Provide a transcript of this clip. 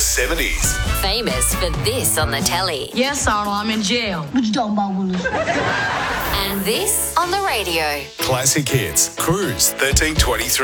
70s. Famous for this on the telly. Yes, Arnold, I'm in jail. What you talking about, Willis? And this on the radio. Classic Hits, Cruise 1323.